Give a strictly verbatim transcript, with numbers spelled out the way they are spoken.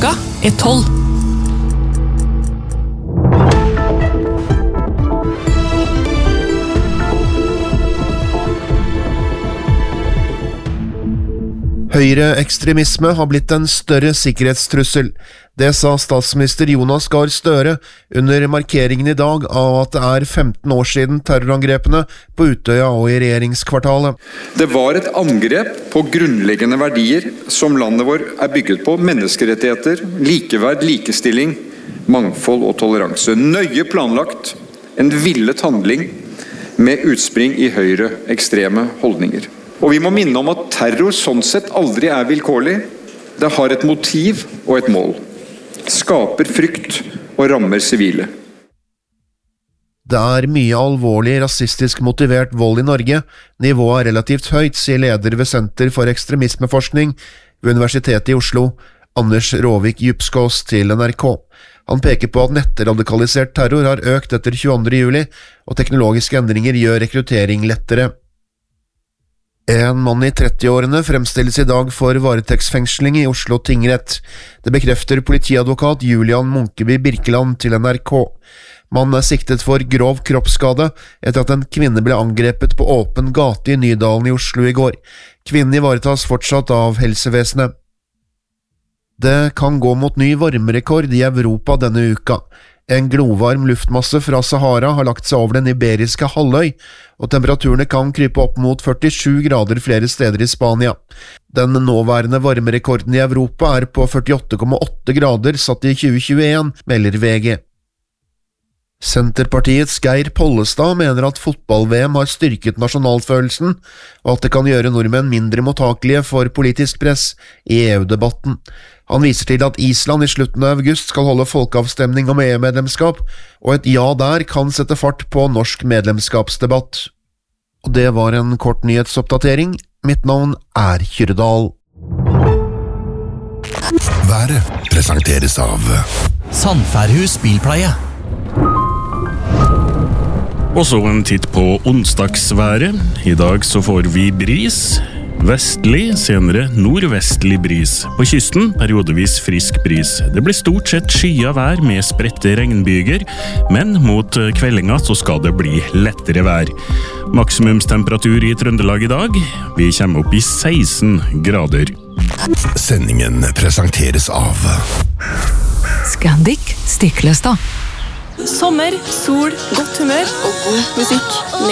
klokka er tolv. Høyreekstremisme har blitt en større sikkerhetstrussel. Det sa statsminister Jonas Gahr Støre under markeringen i dag av at det er femten år siden terrorangrepene på Utøya og i regjeringskvartalet. Det var et angrep på grunnleggende verdier som landet vår er bygget på: menneskerettigheter, likeverd, likestilling, mangfold og toleranse. Nøye planlagt, en villet handling med utspring i høyreekstreme holdninger. Og vi må minne om at terror sånn sett aldri er vilkårlig. Det har et motiv og et mål. Skaper frykt og rammer sivile. Det er mye alvorlig rasistisk motivert vold i Norge. Nivået er relativt høyt, sier leder ved Senter for ekstremismeforskning ved Universitetet i Oslo, Anders Råvik Djupskås, til N R K. Han peker på at nettradikalisert terror har økt etter tjueandre juli, og teknologiske endringer gjør rekruttering lettere. En mann i trettiårene fremstilles i dag for varetektsfengsling i Oslo tingrett. Det bekrefter politiadvokat Julian Munkeby Birkeland til N R K. Mannen er siktet for grov kroppsskade etter at en kvinne ble angrepet på åpen gate i Nydalen i Oslo i går. Kvinnen ivaretas fortsatt av helsevesenet. Det kan gå mot ny varmerekord i Europa denne uka. En glovarm luftmasse fra Sahara har lagt seg over den iberiske halvøy, og temperaturene kan krype opp mot førtisju grader flere steder i Spania. Den nåværende varmerekorden i Europa er på førtiåtte komma åtte grader satt i tjue tjueen, melder V G. Senterpartiets Geir Pollestad mener at fotball-V M har styrket nasjonalfølelsen, og at det kan gjøre nordmenn mindre mottakelige for politisk press i E U-debatten. Han viser til at Island i slutten av august skal holde folkeavstemning om E U-medlemskap, og et ja der kan sette fart på norsk medlemskapsdebatt. Og det var en kort nyhetsoppdatering. Mitt navn er Kyrdal. Været presenteres av Sandfærhus bilpleie. Og så en titt på onsdagsværet. I dag så får vi bris. Vestlig, senere nordvestlig bris. På kysten periodevis frisk bris. Det blir stort sett skyet vær med spredte regnbyger, men mot kveldinga så skal det bli lettere vær. Maksimumstemperatur i Trøndelag i dag, vi kommer opp i seksten grader. Sendingen presenteres av Scandic Stiklestad. Sommer, sol, godt humør og god musikk.